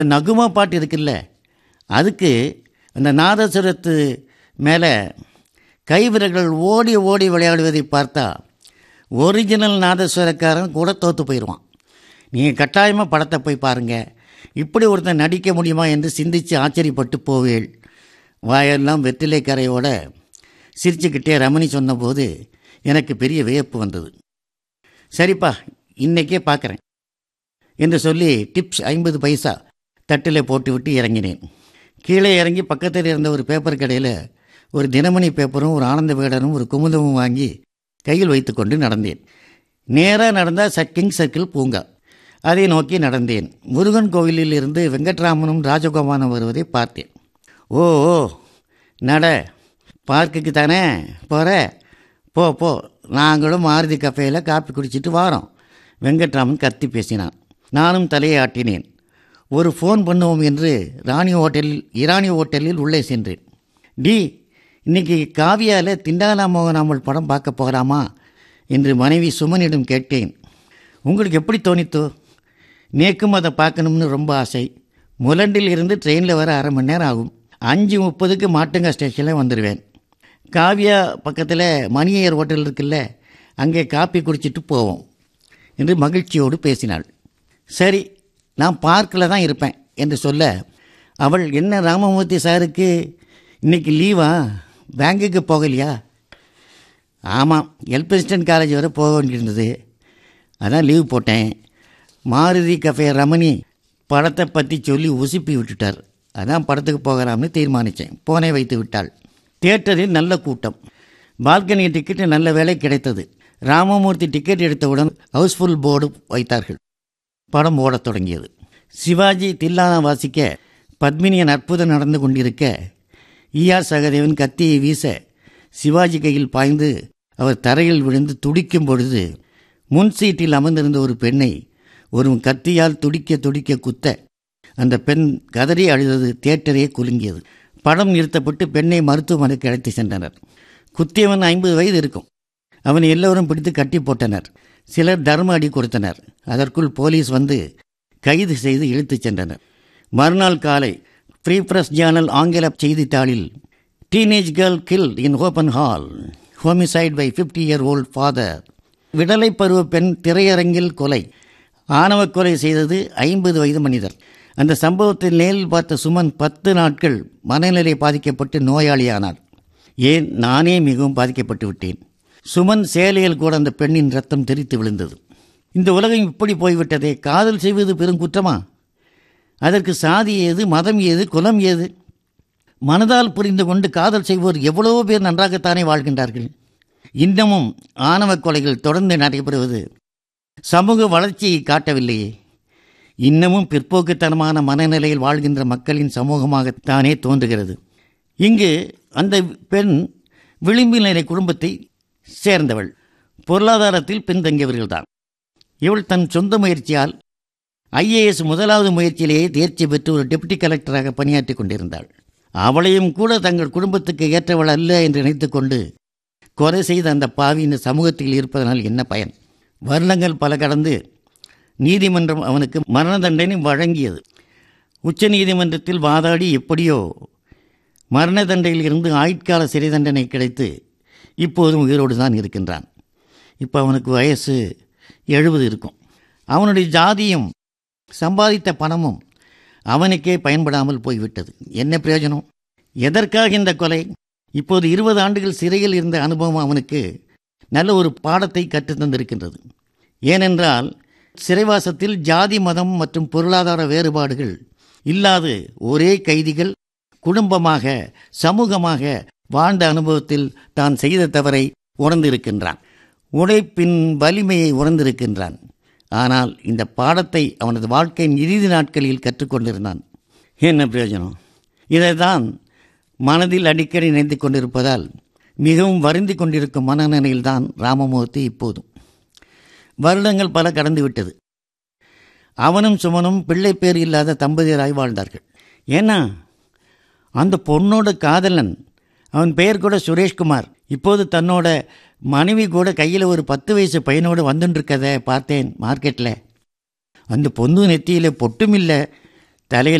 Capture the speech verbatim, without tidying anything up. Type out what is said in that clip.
நகுமா பாட்டு இருக்குல்ல, அதுக்கு அந்த நாதசுரத்து மேலே கைவிரல்கள் ஓடி ஓடி விளையாடுவதை பார்த்தா ஒரிஜினல் நாதஸ்வரக்காரன் கூட தோற்று போயிடுவான். நீங்கள் கட்டாயமாக படத்தை போய் பாருங்கள். இப்படி ஒருத்தன் நடிக்க முடியுமா என்று சிந்தித்து ஆச்சரியப்பட்டு போவேள். வாயெல்லாம் வெற்றிலை கரையோட சிரிச்சுக்கிட்டே ரமணி சொன்னபோது எனக்கு பெரிய வியப்பு வந்தது. சரிப்பா, இன்றைக்கே பார்க்குறேன் என்று சொல்லி டிப்ஸ் ஐம்பது பைசா தட்டில் போட்டுவிட்டு இறங்கினேன். கீழே இறங்கி பக்கத்தில் இருந்த ஒரு பேப்பர் கடையில் ஒரு தினமணி பேப்பரும் ஒரு ஆனந்த விகடனும் ஒரு குமுதமும் வாங்கி கையில் வைத்து கொண்டு நடந்தேன். நேராக நடந்தால் சக்கிங் சர்க்கிள் பூங்கா, அதை நோக்கி நடந்தேன். முருகன் கோவிலில் இருந்து வெங்கட்ராமனும் ராஜகோபாலும் வருவதை பார்த்தேன். ஓ ஓ நட, பார்க்குக்கு தானே போகிற, போ போ, நாங்களும் மாருதி கஃபேயில் காப்பி குடிச்சிட்டு வாரோம். வெங்கட்ராமன் கத்தி பேசினான். நானும் தலையை ஆட்டினேன். ஒரு ஃபோன் பண்ணுவோம் என்று ராணி ஹோட்டலில் இராணி ஹோட்டலில் உள்ளே சென்றேன். டி, இன்னைக்கு காவியாவில் திண்டாலா மோகனாமல் படம் பார்க்க போகலாமா என்று மனைவி சுமனிடம் கேட்டேன். உங்களுக்கு எப்படி தோணித்தோ? நேக்கும் அதை பார்க்கணும்னு ரொம்ப ஆசை. முலண்டில் இருந்து ட்ரெயினில் வர அரை மணி நேரம் ஆகும். அஞ்சு முப்பதுக்கு மாட்டுங்க ஸ்டேஷனில் வந்துடுவேன். காவியா பக்கத்தில் மணியர் ஹோட்டல் இருக்குல்ல, அங்கே காப்பி குடிச்சிட்டு போவோம் என்று மகிழ்ச்சியோடு பேசினாள். சரி, நான் பார்க்கில் தான் இருப்பேன் என்று சொல்ல அவள், என்ன ராமமூர்த்தி சாருக்கு இன்றைக்கி லீவா, பேங்குக்கு போகலையா? ஆமாம், எல்பின்ஸ்டன் காலேஜ் வரை போக வேண்டியிருந்தது, அதான் லீவ் போட்டேன். மாருதி கஃபே ரமணி படத்தை பற்றி சொல்லி உசுப்பி விட்டுட்டார், அதான் படத்துக்கு போகலாம்னு தீர்மானித்தேன். போனே வைத்து விட்டாள். தியேட்டரில் நல்ல கூட்டம். பால்கனி டிக்கெட்டு நல்ல வேலை கிடைத்தது. ராமமூர்த்தி டிக்கெட் எடுத்தவுடன் ஹவுஸ்ஃபுல் போர்டு வைத்தார்கள். படம் ஓடத் தொடங்கியது. சிவாஜி தில்லானா வாசிக்க, பத்மினியின் அற்புதம் நடந்து கொண்டிருக்க, ஈஆர் சகதேவன் கத்தியை வீச சிவாஜி கையில் பாய்ந்து அவர் தரையில் விழுந்து துடிக்கும் பொழுது முன் சீட்டில் அமர்ந்திருந்த ஒரு பெண்ணை ஒரு கத்தியால் துடிக்க துடிக்க குத்த அந்த பெண் கதறி அழுதது. தியேட்டரே குலுங்கியது. படம் நிறுத்தப்பட்டு பெண்ணை மருத்துவமனைக்கு அழைத்து சென்றனர். குத்தியவன் ஐம்பது வயது இருக்கும். அவனை எல்லோரும் பிடித்து கட்டி போட்டனர். சிலர் தர்ம அடி கொடுத்தனர். அதற்குள் போலீஸ் வந்து கைது செய்து இழுத்துச் சென்றனர். மறுநாள் காலை ஃப்ரீ பிரஸ் ஜேர்னல் ஆங்கில செய்தித்தாளில், teenage girl guilt in open hall, homicide by fifty year old father. விடலை பருவ பெண் திரையரங்கில் கொலை. ஆணவ கொலை செய்தது ஐம்பது வயது மனிதர். அந்த சம்பவத்தில் நேரில் பார்த்த சுமன் பத்து நாட்கள் மனநிலை பாதிக்கப்பட்டு நோயாளியானார். ஏன், நானே மிகவும் பாதிக்கப்பட்டு விட்டேன். சுமன் சேலையில் கூட அந்த பெண்ணின் ரத்தம் தெரித்து விழுந்தது. இந்த உலகம் இப்படி போய்விட்டதே. காதல் செய்வது பெரும் குற்றமா? அதற்கு சாதி ஏது, மதம் ஏது, குலம் ஏது? மனதால் புரிந்து கொண்டு காதல் செய்வோர் எவ்வளவோ பேர் நன்றாகத்தானே வாழ்கின்றார்கள். இன்னமும் ஆணவ கொலைகள் தொடர்ந்து நடைபெறுவது சமூக வளர்ச்சியை காட்டவில்லையே. இன்னமும் பிற்போக்குத்தனமான மனநிலையில் வாழ்கின்ற மக்களின் சமூகமாகத்தானே தோன்றுகிறது. இங்கு அந்த பெண் விளிம்பு நிலை குடும்பத்தை சேர்ந்தவள். பொருளாதாரத்தில் பின்தங்கியவர்கள்தான். இவள் தன் சொந்த முயற்சியால் ஐஏஎஸ் முதலாவது முயற்சியிலேயே தேர்ச்சி பெற்று ஒரு டெப்டி கலெக்டராக பணியாற்றி கொண்டிருந்தாள். அவளையும் கூட தங்கள் குடும்பத்துக்கு ஏற்றவள் அல்ல என்று நினைத்து கொண்டு கொலை செய்த அந்த பாவி இந்த சமூகத்தில் இருப்பதனால் என்ன பயன்? வருடங்கள் பல கடந்து நீதிமன்றம் அவனுக்கு மரண தண்டனை வழங்கியது. உச்ச நீதிமன்றத்தில் வாதாடி எப்படியோ மரண தண்டையில் இருந்து ஆயுட்கால சிறை தண்டனை கிடைத்து இப்போதும் உயிரோடு தான் இருக்கின்றான். இப்போ அவனுக்கு வயசு எழுபது இருக்கும். அவனுடைய ஜாதியும் சம்பாதித்த பணமும் அவனுக்கே பயன்படாமல் போய்விட்டது. என்ன பிரயோஜனம்? எதற்காக இந்த கொலை? இப்போது இருபது ஆண்டுகள் சிறையில் இருந்த அனுபவம் அவனுக்கு நல்ல ஒரு பாடத்தை கற்றுத்தந்திருக்கின்றது. ஏனென்றால் சிறைவாசத்தில் ஜாதி, மதம் மற்றும் பொருளாதார வேறுபாடுகள் இல்லாது ஒரே கைதிகள் குடும்பமாக சமூகமாக வாழ்ந்த அனுபவத்தில் தான் செய்த தவறை உணர்ந்திருக்கின்றான். உழைப்பின் வலிமையை உணர்ந்திருக்கின்றான். ஆனால் இந்த பாடத்தை அவனது வாழ்க்கையின் இறுதி நாட்களில் கற்றுக்கொண்டிருந்தான். என்ன பிரயோஜனம்? இதைத்தான் மனதில் அடிக்கடி நினைத்து கொண்டிருப்பதால் மிகவும் வருந்தி கொண்டிருக்கும் மனநிலையில்தான் ராமமூர்த்தி இப்போதும். வருடங்கள் பல கடந்துவிட்டது. அவனும் சுமனும் பிள்ளை பேர் இல்லாத தம்பதியராய் வாழ்ந்தார்கள். ஏன்னா அந்த பொண்ணோட காதலன், அவன் பெயர் கூட சுரேஷ்குமார், இப்போது தன்னோட மனைவி கூட கையில் ஒரு பத்து வயசு பையனோடு வந்துட்டுருக்கதை பார்த்தேன் மார்க்கெட்டில். அந்த பொண்ணு நெத்தியில் பொட்டும் இல்லை, தலையில்